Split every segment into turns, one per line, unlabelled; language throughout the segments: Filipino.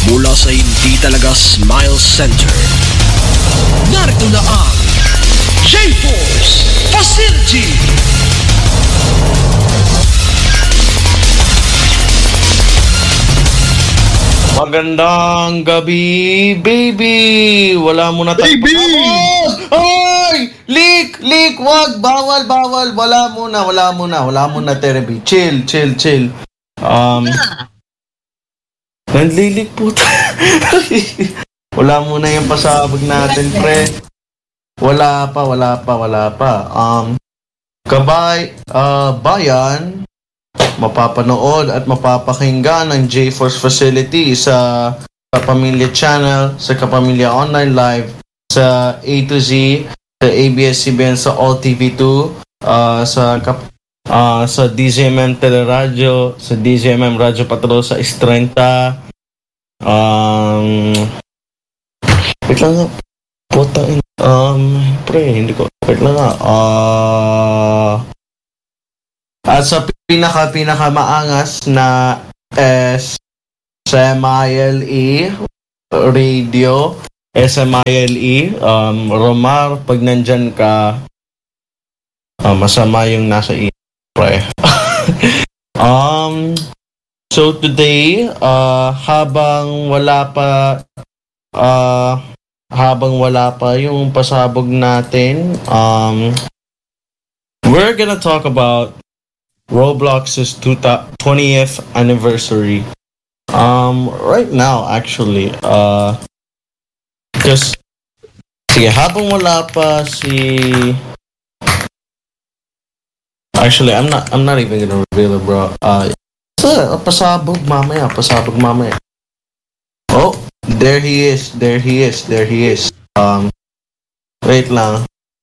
Mula sa hindi talaga Smile Center, narito na ang J-Force Facility.
Magandang gabi, baby! Wala mo na tayo.
Baby!
Ay! Leak! Wag! Bawal! Wala muna, Tereby. Chill. Nanlilik po tayo. Wala muna yung pasabog natin, pre. Wala pa. Bayan, mapapanood at mapapakinggan ng J-Force Facility sa Kapamilya Channel, sa Kapamilya Online Live, sa A to Z, sa ABS-CBN, sa AllTV2, sa DZMM Teleradio, sa DZMM Radyo Patrol sa S30. Wait lang nga. Putang pre, hindi ko. Wait lang nga. At sa pinaka maangas na SMILE Radio, SMILE, Romar, pag nandyan ka, masama yung nasa pre. So today, habang wala pa yung pasabog natin, we're gonna talk about Roblox's 20th anniversary. Right now, actually, because sige, habang wala pa actually, I'm not even gonna reveal it, bro. Pasabog mamaya. Oh, there he is. Wait lang.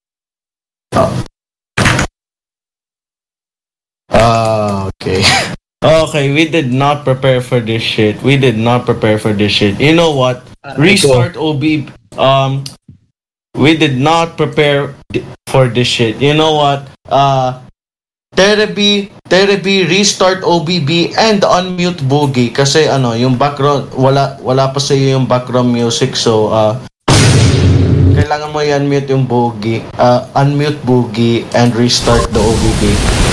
Okay. Okay, we did not prepare for this shit. You know what? Restart OB. We did not prepare for this shit. You know what? Tereby, restart OBB and unmute Boogie kasi yung background wala pa sa iyo yung background music, so kailangan mo i-unmute yung Boogie. Unmute Boogie and restart the OBB.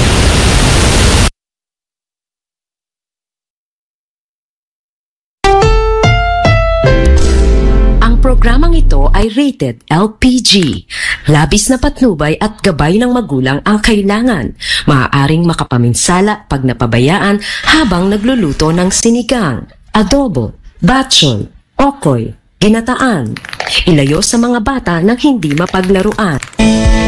Programang ito ay rated LPG. Labis na patnubay at gabay ng magulang ang kailangan. Maaaring makapaminsala pag napabayaan habang nagluluto ng sinigang, adobo, batson, okoy, ginataan. Ilayo sa mga bata nang hindi mapaglaruan.